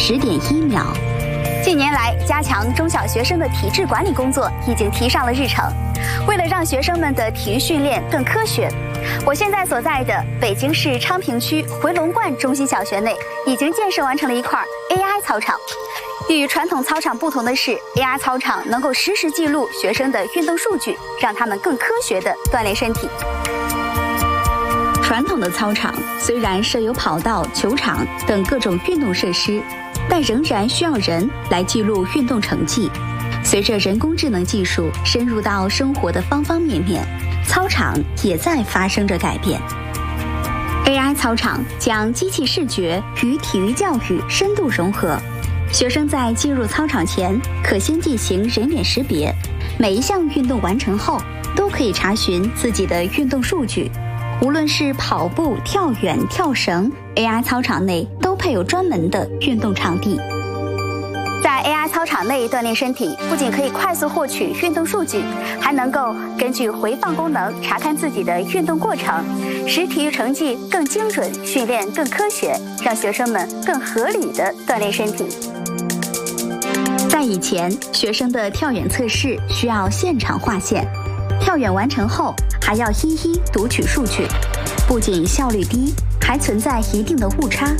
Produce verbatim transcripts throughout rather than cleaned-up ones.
十点一秒。 近年来，加强中小学生的体质管理工作已经提上了日程。为了让学生们的体育训练更科学，我现在所在的北京市昌平区回龙观中心小学内已经建设完成了一块 A I 操场。与传统操场不同的是 ，A I 操场能够实时记录学生的运动数据，让他们更科学地锻炼身体。 传统的操场虽然设有跑道、球场等各种运动设施，但仍然需要人来记录运动成绩。随着人工智能技术深入到生活的方方面面，操场也在发生着改变。A I 操场将机器视觉与体育教育深度融合，学生在进入操场前可先进行人脸识别，每一项运动完成后都可以查询自己的运动数据。无论是跑步、跳远、跳绳 ，A I 操场内都配有专门的运动场地。 在 A I 操场内锻炼身体，不仅可以快速获取运动数据，还能够根据回放功能查看自己的运动过程，使体育成绩更精准，训练更科学，让学生们更合理地锻炼身体。 在以前，学生的跳远测试需要现场划线，跳远完成后还要一一读取数据，不仅效率低，还存在一定的误差。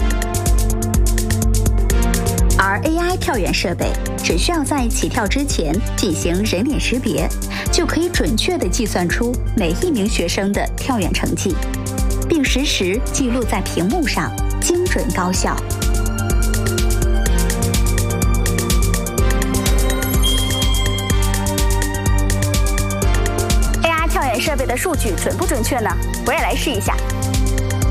而 A I 跳远设备只需要在起跳之前进行人脸识别，就可以准确地计算出每一名学生的跳远成绩，并实时记录在屏幕上，精准高效。 A I 跳远设备的数据准不准确呢？我也来试一下。